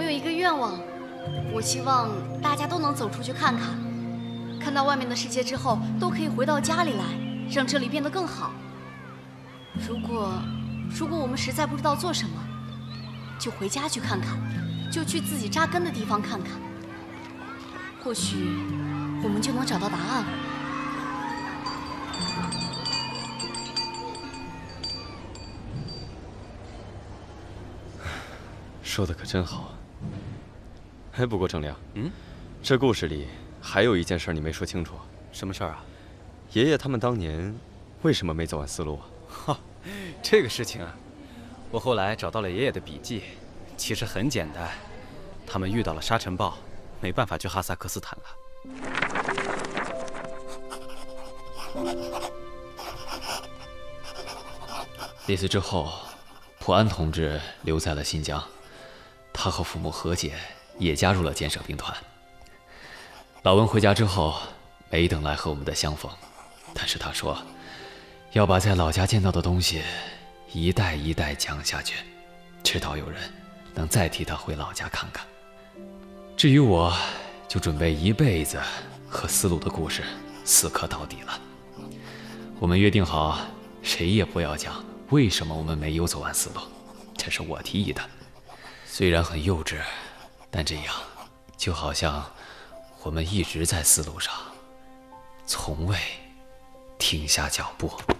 有一个愿望，我希望大家都能走出去看看，看到外面的世界之后，都可以回到家里来，让这里变得更好。如果我们实在不知道做什么，就回家去看看，就去自己扎根的地方看看，或许我们就能找到答案了。 说的可真好。哎，不过郑良，这故事里还有一件事你没说清楚。 什么事儿啊？ 爷爷他们当年为什么没走完丝路啊？ 哈，这个事情啊，我后来找到了爷爷的笔记，其实很简单，他们遇到了沙尘暴，没办法去哈萨克斯坦了。 那次之后，普安同志留在了新疆，他和父母和解，也加入了建设兵团。老温回家之后，没等来和我们的相逢，但是他说，要把在老家见到的东西一代一代讲下去，直到有人能再替他回老家看看。至于我，就准备一辈子和丝路的故事死磕到底了。我们约定好，谁也不要讲为什么我们没有走完丝路，这是我提议的。虽然很幼稚，但这样就好像我们一直在丝路上，从未停下脚步。